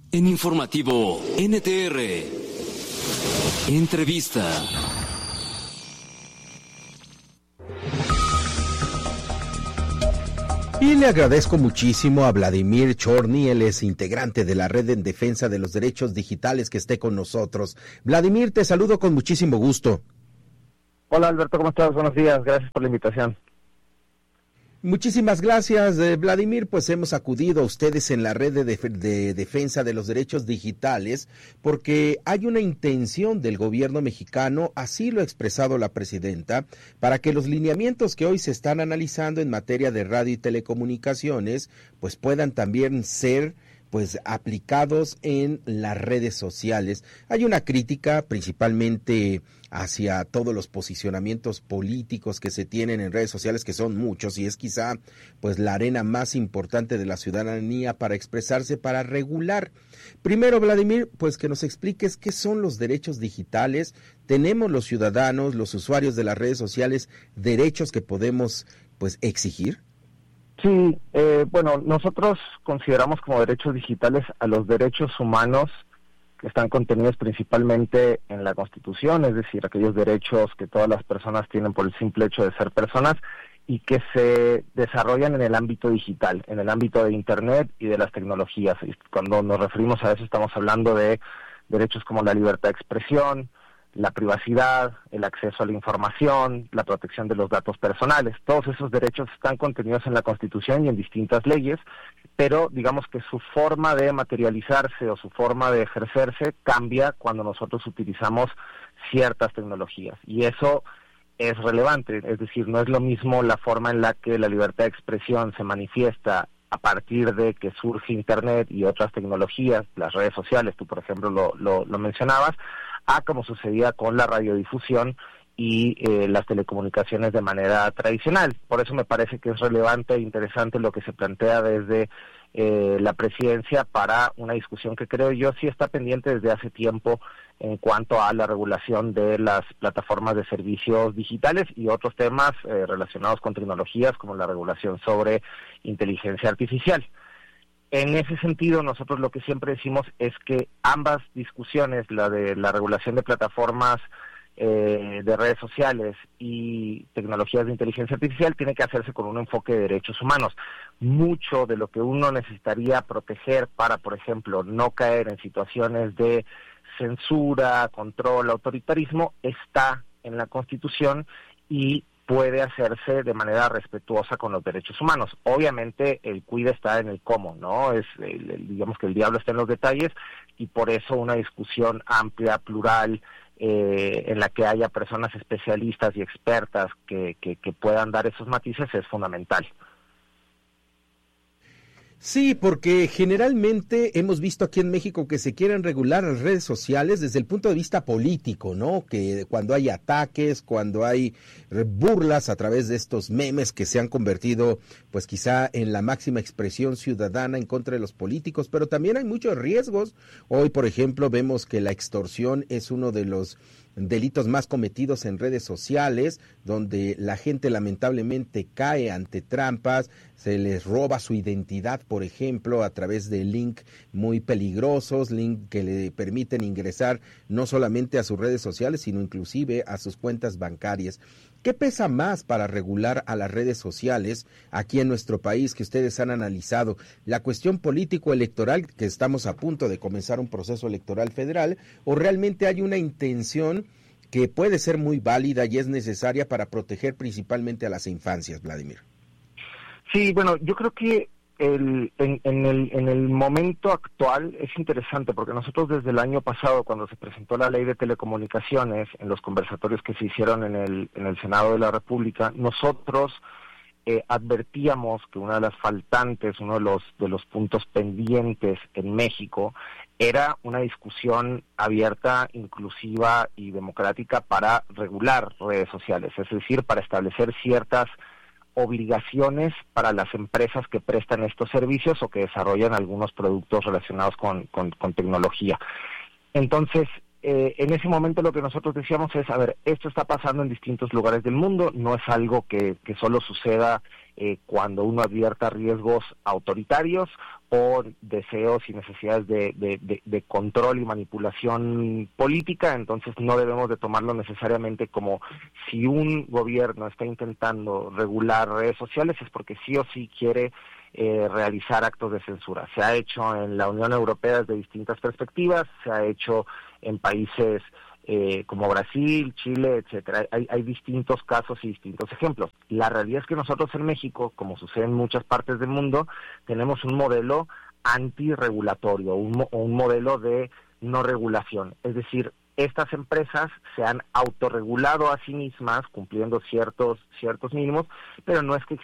En Informativo NTR, entrevista. Y le agradezco muchísimo a Vladimir Chorny, él es integrante de la Red en Defensa de los Derechos Digitales, que esté con nosotros. Vladimir, te saludo con muchísimo gusto. Hola Alberto, ¿cómo estás? Buenos días, gracias por la invitación. Muchísimas gracias, Vladimir. Pues hemos acudido a ustedes en la Red de Defensa de los Derechos Digitales porque hay una intención del gobierno mexicano, así lo ha expresado la presidenta, para que los lineamientos que hoy se están analizando en materia de radio y telecomunicaciones pues puedan también ser aplicados en las redes sociales. Hay una crítica principalmente hacia todos los posicionamientos políticos que se tienen en redes sociales, que son muchos, y es quizá la arena más importante de la ciudadanía para expresarse, para regular. Primero, Vladimir, que nos expliques qué son los derechos digitales. ¿Tenemos los ciudadanos, los usuarios de las redes sociales, derechos que podemos exigir? Sí, nosotros consideramos como derechos digitales a los derechos humanos que están contenidos principalmente en la Constitución, es decir, aquellos derechos que todas las personas tienen por el simple hecho de ser personas y que se desarrollan en el ámbito digital, en el ámbito de Internet y de las tecnologías. Y cuando nos referimos a eso estamos hablando de derechos como la libertad de expresión, la privacidad, el acceso a la información, la protección de los datos personales. Todos esos derechos están contenidos en la Constitución y en distintas leyes, pero digamos que su forma de materializarse o su forma de ejercerse cambia cuando nosotros utilizamos ciertas tecnologías. Y eso es relevante, es decir, no es lo mismo la forma en la que la libertad de expresión se manifiesta a partir de que surge Internet y otras tecnologías, las redes sociales, tú por ejemplo lo mencionabas, a como sucedía con la radiodifusión y las telecomunicaciones de manera tradicional. Por eso me parece que es relevante e interesante lo que se plantea desde la presidencia para una discusión que creo yo sí está pendiente desde hace tiempo en cuanto a la regulación de las plataformas de servicios digitales y otros temas relacionados con tecnologías como la regulación sobre inteligencia artificial. En ese sentido, nosotros lo que siempre decimos es que ambas discusiones, la de la regulación de plataformas de redes sociales y tecnologías de inteligencia artificial, tiene que hacerse con un enfoque de derechos humanos. Mucho de lo que uno necesitaría proteger para, por ejemplo, no caer en situaciones de censura, control, autoritarismo, está en la Constitución y puede hacerse de manera respetuosa con los derechos humanos. Obviamente el cuide está en el cómo, ¿no? Digamos que el diablo está en los detalles y por eso una discusión amplia, plural, en la que haya personas especialistas y expertas que puedan dar esos matices es fundamental. Sí, porque generalmente hemos visto aquí en México que se quieren regular las redes sociales desde el punto de vista político, ¿no? Que cuando hay ataques, cuando hay burlas a través de estos memes que se han convertido, quizá en la máxima expresión ciudadana en contra de los políticos, pero también hay muchos riesgos. Hoy, por ejemplo, vemos que la extorsión es uno de los delitos más cometidos en redes sociales, donde la gente lamentablemente cae ante trampas, se les roba su identidad, por ejemplo, a través de links muy peligrosos, links que le permiten ingresar no solamente a sus redes sociales, sino inclusive a sus cuentas bancarias. ¿Qué pesa más para regular a las redes sociales aquí en nuestro país que ustedes han analizado? ¿La cuestión político-electoral, que estamos a punto de comenzar un proceso electoral federal, o realmente hay una intención que puede ser muy válida y es necesaria para proteger principalmente a las infancias, Vladimir? Sí, bueno, yo creo que en el momento actual es interesante porque nosotros desde el año pasado, cuando se presentó la ley de telecomunicaciones, en los conversatorios que se hicieron en el Senado de la República, nosotros advertíamos que una de las faltantes, uno de los puntos pendientes en México era una discusión abierta, inclusiva y democrática para regular redes sociales, es decir, para establecer ciertas obligaciones para las empresas que prestan estos servicios o que desarrollan algunos productos relacionados con tecnología. Entonces, en ese momento lo que nosotros decíamos es, esto está pasando en distintos lugares del mundo, no es algo que solo suceda cuando uno advierta riesgos autoritarios o deseos y necesidades de control y manipulación política. Entonces no debemos de tomarlo necesariamente como si un gobierno está intentando regular redes sociales es porque sí o sí quiere realizar actos de censura. Se ha hecho en la Unión Europea desde distintas perspectivas, se ha hecho en países como Brasil, Chile, etcétera. Hay distintos casos y distintos ejemplos. La realidad es que nosotros en México, como sucede en muchas partes del mundo, tenemos un modelo antirregulatorio, un modelo de no regulación. Es decir, estas empresas se han autorregulado a sí mismas, cumpliendo ciertos mínimos, pero no es que